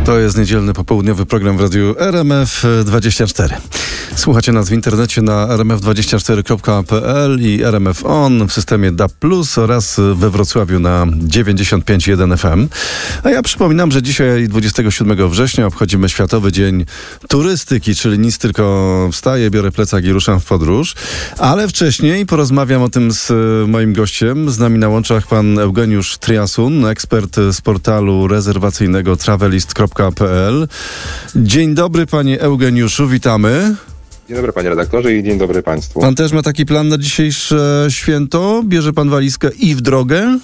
To jest niedzielny popołudniowy program w radiu RMF24. Słuchacie nas w internecie na rmf24.pl i RMF On w systemie DAB+, oraz we Wrocławiu na 95.1 FM. A ja przypominam, że dzisiaj 27 września obchodzimy Światowy Dzień Turystyki, czyli nic, tylko wstaję, biorę plecak i ruszam w podróż. Ale wcześniej porozmawiam o tym z moim gościem. Z nami na łączach pan Eugeniusz Triasun, ekspert z portalu rezerwacyjnego travelist.pl. Dzień dobry, panie Eugeniuszu, witamy. Dzień dobry, panie redaktorze, i dzień dobry państwu. Pan też ma taki plan na dzisiejsze święto? Bierze pan walizkę i w drogę?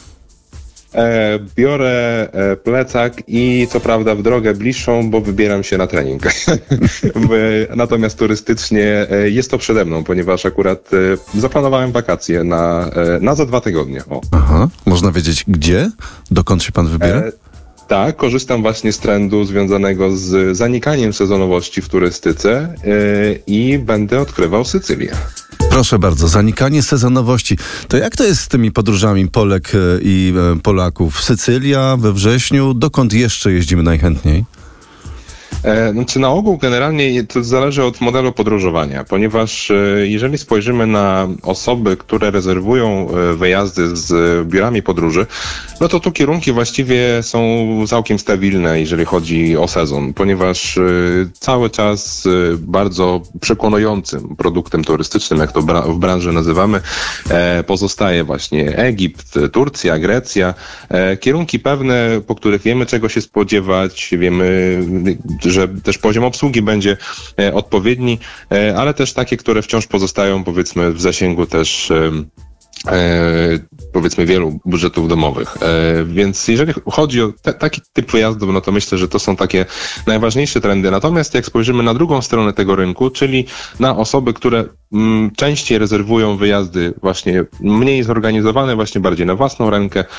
Biorę plecak i co prawda w drogę bliższą, bo wybieram się na trening. Natomiast turystycznie jest to przede mną, ponieważ akurat zaplanowałem wakacje na za 2 tygodnie. O. Aha, można wiedzieć gdzie? Dokąd się pan wybiera? Tak, korzystam właśnie z trendu związanego z zanikaniem sezonowości w turystyce i będę odkrywał Sycylię. Proszę bardzo, zanikanie sezonowości. To jak to jest z tymi podróżami Polek i Polaków? Sycylia we wrześniu, dokąd jeszcze jeździmy najchętniej? Znaczy na ogół generalnie to zależy od modelu podróżowania, ponieważ jeżeli spojrzymy na osoby, które rezerwują wyjazdy z biurami podróży, no to tu kierunki właściwie są całkiem stabilne, jeżeli chodzi o sezon, ponieważ cały czas bardzo przekonującym produktem turystycznym, jak to w branży nazywamy, pozostaje właśnie Egipt, Turcja, Grecja. Kierunki pewne, po których wiemy, czego się spodziewać, wiemy, że też poziom obsługi będzie odpowiedni, ale też takie, które wciąż pozostają, powiedzmy, w zasięgu też powiedzmy wielu budżetów domowych. Więc jeżeli chodzi o taki typ wyjazdów, no to myślę, że to są takie najważniejsze trendy. Natomiast jak spojrzymy na drugą stronę tego rynku, czyli na osoby, które częściej rezerwują wyjazdy właśnie mniej zorganizowane, właśnie bardziej na własną rękę,